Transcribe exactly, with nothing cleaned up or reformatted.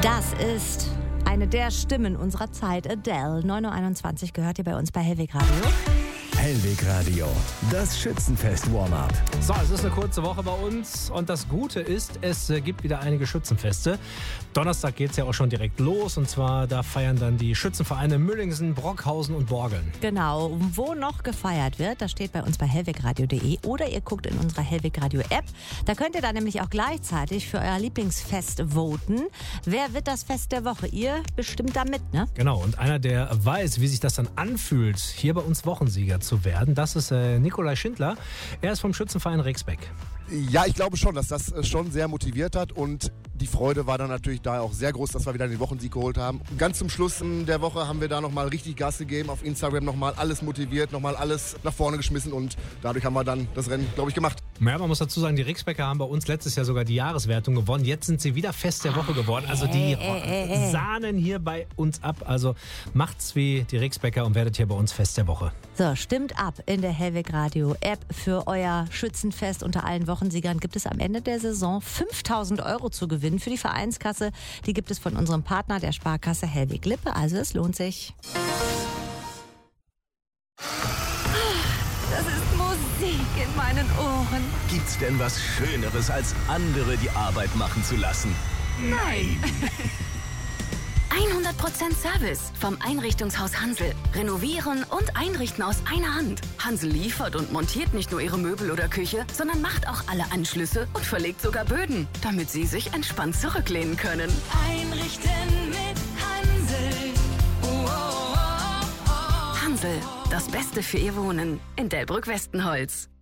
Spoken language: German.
Das ist eine der Stimmen unserer Zeit, Adele. neun Uhr einundzwanzig gehört ihr bei uns bei Hellweg Radio. Hellweg Radio, das Schützenfest-Warm-up. So, es ist eine kurze Woche bei uns und das Gute ist, es gibt wieder einige Schützenfeste. Donnerstag geht es ja auch schon direkt los und zwar da feiern dann die Schützenvereine Müllingsen, Brockhausen und Borgeln. Genau, wo noch gefeiert wird, das steht bei uns bei hellwegradio punkt de oder ihr guckt in unserer Hellweg Radio App. Da könnt ihr dann nämlich auch gleichzeitig für euer Lieblingsfest voten. Wer wird das Fest der Woche? Ihr bestimmt da mit, ne? Genau, und einer, der weiß, wie sich das dann anfühlt, hier bei uns Wochensieger zu werden, das ist äh, Nikolai Schindler. Er ist vom Schützenverein Rexbeck. Ja, ich glaube schon, dass das schon sehr motiviert hat und die Freude war dann natürlich da auch sehr groß, dass wir wieder den Wochensieg geholt haben. Ganz zum Schluss der Woche haben wir da nochmal richtig Gas gegeben, auf Instagram nochmal alles motiviert, nochmal alles nach vorne geschmissen und dadurch haben wir dann das Rennen, glaube ich, gemacht. Ja, man muss dazu sagen, die Rexbecker haben bei uns letztes Jahr sogar die Jahreswertung gewonnen. Jetzt sind sie wieder Fest der Woche geworden. Also die sahnen hier bei uns ab. Also macht's wie die Rexbecker und werdet hier bei uns Fest der Woche. So, stimmt ab in der Hellweg Radio App für euer Schützenfest. Unter allen Wochensiegern gibt es am Ende der Saison fünftausend Euro zu gewinnen für die Vereinskasse. Die gibt es von unserem Partner, der Sparkasse Hellweg Lippe. Also es lohnt sich. Das ist Musik in meinen Ohren. Gibt's denn was Schöneres, als andere die Arbeit machen zu lassen? Nein! hundert Prozent Service vom Einrichtungshaus Hansel. Renovieren und einrichten aus einer Hand. Hansel liefert und montiert nicht nur Ihre Möbel oder Küche, sondern macht auch alle Anschlüsse und verlegt sogar Böden, damit Sie sich entspannt zurücklehnen können. Einrichten mit Hansel. Oh, oh, oh, oh. Hansel, das Beste für Ihr Wohnen in Delbrück-Westenholz.